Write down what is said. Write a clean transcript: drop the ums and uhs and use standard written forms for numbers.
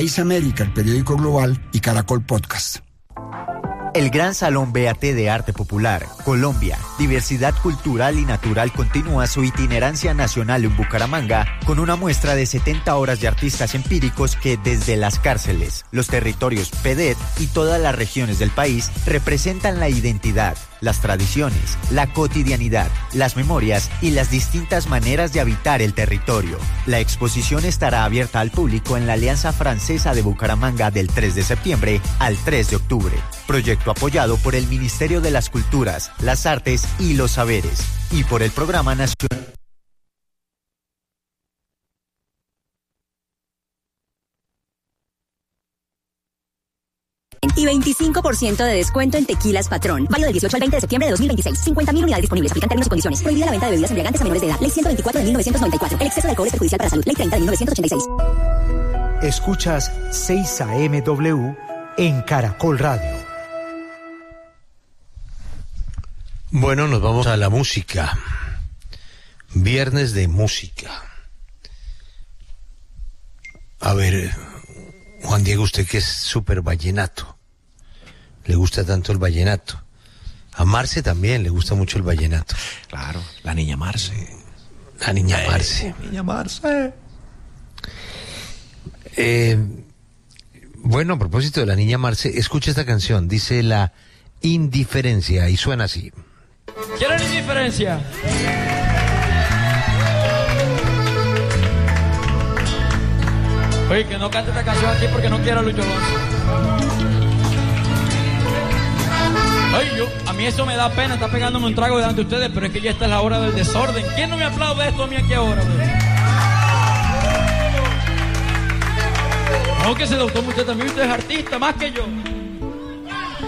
País América, el periódico Global y Caracol Podcast. El Gran Salón BAT de Arte Popular, Colombia, Diversidad Cultural y Natural continúa su itinerancia nacional en Bucaramanga con una muestra de 70 horas de artistas empíricos que desde las cárceles, los territorios PEDET y todas las regiones del país representan la identidad, las tradiciones, la cotidianidad, las memorias y las distintas maneras de habitar el territorio. La exposición estará abierta al público en la Alianza Francesa de Bucaramanga del 3 de septiembre al 3 de octubre. Proyecto apoyado por el Ministerio de las Culturas, las Artes y los Saberes y por el Programa Nacional. Y 25% de descuento en Tequilas Patrón. Válido del 18 al 20 de septiembre de 2026. 50.000 unidades disponibles. Aplican términos y condiciones. Prohibida la venta de bebidas embriagantes a menores de edad. Ley 124 de 1994. El exceso de alcohol es perjudicial para la salud. Ley 30 de 1986. Escuchas 6 AMW en Caracol Radio. Bueno, nos vamos a la música. Viernes de música. A ver, Juan Diego, usted que es súper vallenato. Le gusta tanto el vallenato. A Marce también le gusta mucho el vallenato. Claro, la niña Marce. La niña Marce. Niña Marce. Bueno, a propósito de la niña Marce, escucha esta canción. Dice La Indiferencia y suena así. ¿Quieren indiferencia? Oye, que no cante esta canción aquí porque no quiero a Lucho Alonso. Oye, a mí eso me da pena, está pegándome un trago delante de ustedes, pero es que ya esta es la hora del desorden. ¿Quién no me aplaude esto a mí aquí ahora, güey? No, que se lo tome usted también, usted es artista más que yo.